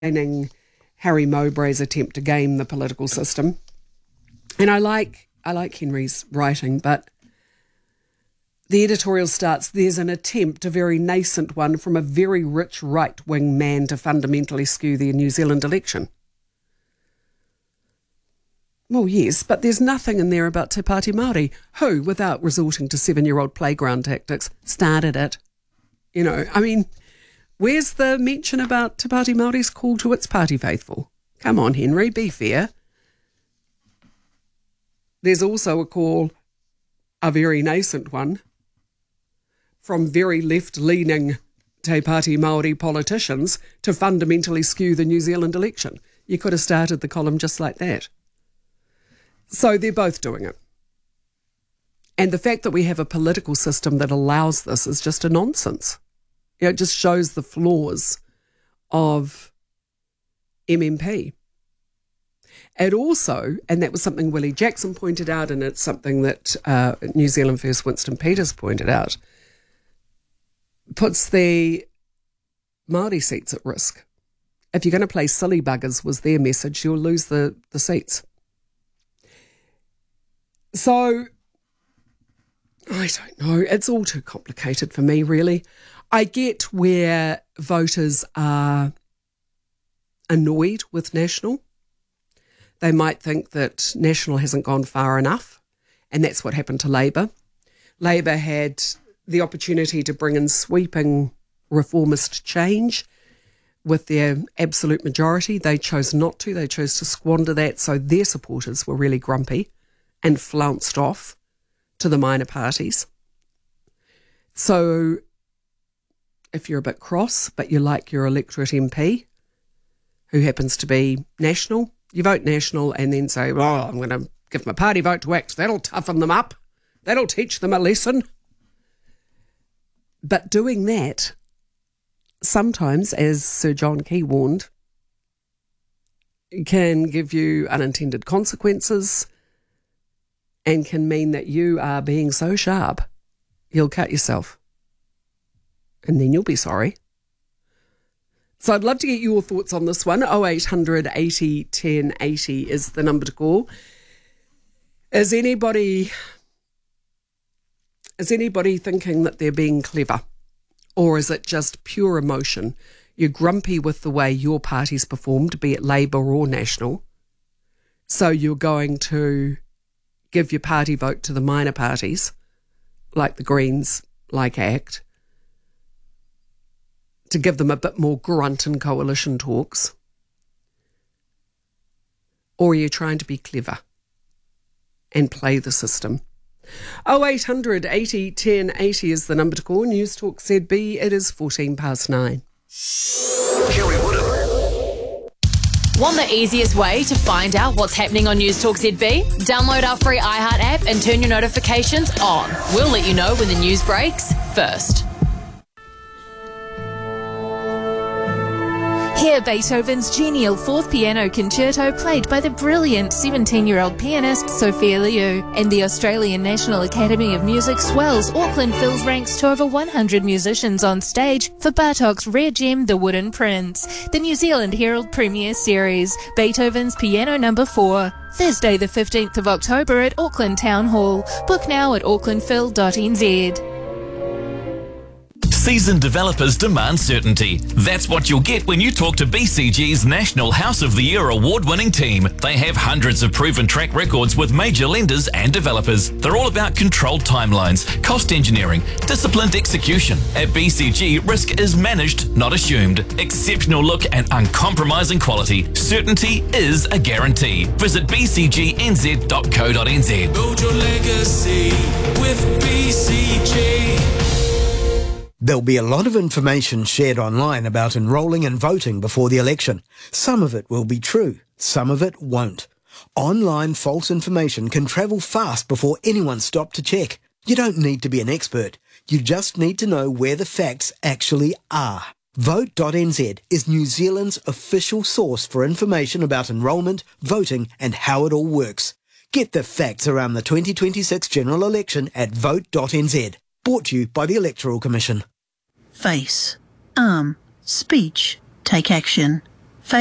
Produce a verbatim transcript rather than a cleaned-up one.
Harry Mowbray's attempt to game the political system. And I like I like Henry's writing, but the editorial starts, there's an attempt, a very nascent one, from a very rich right-wing man to fundamentally skew the New Zealand election. Well, yes, but there's nothing in there about Te Pāti Māori, who, without resorting to seven-year-old playground tactics, started it. You know, I mean, where's the mention about Te Pāti Māori's call to its party faithful? Come on, Henry, be fair. There's also a call, a very nascent one, from very left-leaning Te Pāti Māori politicians to fundamentally skew the New Zealand election. You could have started the column just like that. So they're both doing it. And the fact that we have a political system that allows this is just a nonsense. You know, it just shows the flaws of M M P. It also, and that was something Willie Jackson pointed out, and it's something that uh, New Zealand First Winston Peters pointed out, puts the Māori seats at risk. If you're going to play silly buggers, was their message, you'll lose the, the seats. So, I don't know. It's all too complicated for me, really. I get where voters are annoyed with National. They might think that National hasn't gone far enough, and that's what happened to Labour. Labour had the opportunity to bring in sweeping reformist change with their absolute majority. They chose not to. They chose to squander that, so their supporters were really grumpy and flounced off to the minor parties. So if you're a bit cross, but you like your electorate M P, who happens to be National, you vote National and then say, oh, I'm going to give my party vote to ACT. That'll toughen them up. That'll teach them a lesson. But doing that, sometimes, as Sir John Key warned, can give you unintended consequences and can mean that you are being so sharp, you'll cut yourself. And then you'll be sorry. So I'd love to get your thoughts on this one. oh eight hundred eighty ten eighty is the number to call. Is anybody, is anybody thinking that they're being clever? Or is it just pure emotion? You're grumpy with the way your party's performed, be it Labour or National. So you're going to give your party vote to the minor parties, like the Greens, like ACT, to give them a bit more grunt in coalition talks? Or are you trying to be clever and play the system? oh eight hundred eighty ten eighty is the number to call. News Talk Z B, it is fourteen past nine. Kerry Woodham. Want the easiest way to find out what's happening on News Talk Z B? Download our free iHeart app and turn your notifications on. We'll let you know when the news breaks first. Hear Beethoven's genial fourth piano concerto played by the brilliant seventeen-year-old pianist Sophia Liu. And the Australian National Academy of Music swells Auckland Phil's ranks to over one hundred musicians on stage for Bartok's rare gem, The Wooden Prince. The New Zealand Herald Premiere Series, Beethoven's Piano Number four. Thursday the fifteenth of October at Auckland Town Hall. Book now at auckland phil dot n z. Seasoned developers demand certainty. That's what you'll get when you talk to B C G's National House of the Year award-winning team. They have hundreds of proven track records with major lenders and developers. They're all about controlled timelines, cost engineering, disciplined execution. At B C G, risk is managed, not assumed. Exceptional look and uncompromising quality. Certainty is a guarantee. Visit b c g n z dot co dot n z. Build your legacy with B C G. There'll be a lot of information shared online about enrolling and voting before the election. Some of it will be true, some of it won't. Online false information can travel fast before anyone stopped to check. You don't need to be an expert. You just need to know where the facts actually are. vote dot n z is New Zealand's official source for information about enrolment, voting and how it all works. Get the facts around the twenty twenty-six general election at vote dot n z. Brought to you by the Electoral Commission. Face, arm, speech, take action.